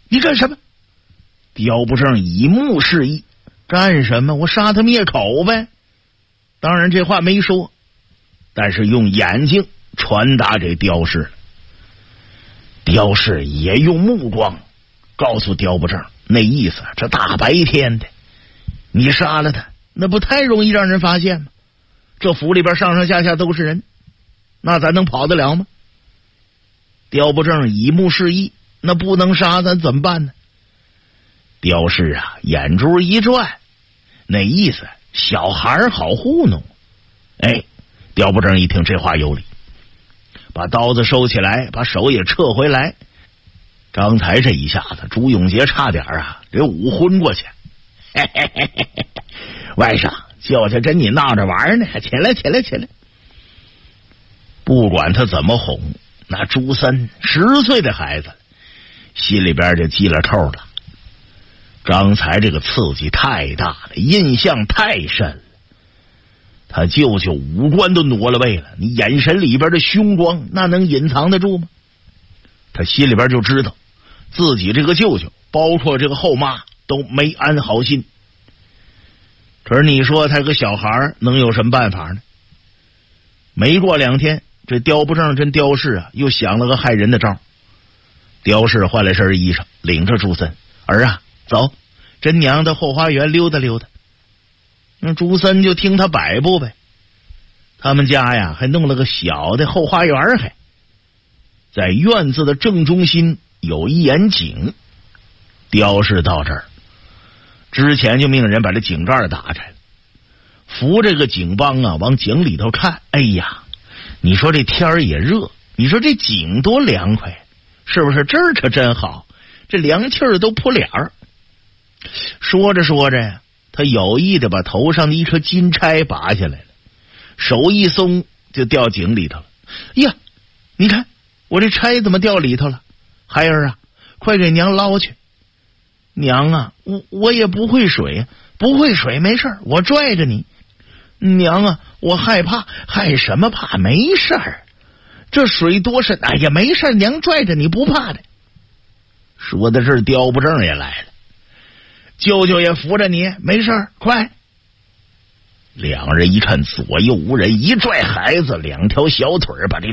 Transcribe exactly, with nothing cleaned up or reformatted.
你干什么？刁不正以目示意，干什么？我杀他灭口呗。当然这话没说，但是用眼睛传达给刁氏。刁氏也用目光告诉刁不正，那意思这大白天的你杀了他，那不太容易让人发现吗？这府里边上上下下都是人，那咱能跑得了吗？刁不正以目示意，那不能杀咱怎么办呢？刁氏啊眼珠一转，那意思小孩好糊弄。哎，刁不正一听这话有理，把刀子收起来，把手也撤回来。刚才这一下子朱永杰差点啊给捂昏过去。嘿嘿嘿嘿嘿，外甥就是跟你闹着玩呢，起来起来起来。不管他怎么哄，那朱森十岁的孩子心里边就记了扣了。刚才这个刺激太大了，印象太深了，他舅舅五官都挪了位了，你眼神里边的凶光那能隐藏得住吗？他心里边就知道自己这个舅舅包括这个后妈都没安好心。可是你说他个小孩能有什么办法呢？没过两天，这刁不正跟刁氏啊又想了个害人的招。刁氏换了身衣裳，领着朱森儿啊走，跟娘的后花园溜达溜达。那朱森就听他摆布呗。他们家呀还弄了个小的后花园，还在院子的正中心有一眼井。刁氏到这儿之前就命人把这井盖打开了，扶这个井帮啊往井里头看。哎呀，你说这天儿也热，你说这井多凉快，是不是？这儿可真好，这凉气儿都扑脸儿。说着说着呀，他有意的把头上的一颗金钗拔下来了，手一松就掉井里头了。呀，你看我这钗怎么掉里头了？孩儿啊，快给娘捞去。娘啊，我我也不会水，不会水没事，我拽着你。娘啊，我害怕。害什么怕？没事儿，这水多深，哎呀没事，娘拽着你不怕的。说的是刁不正也来了，舅舅也扶着你，没事儿，快。两人一看左右无人，一拽孩子，两条小腿把这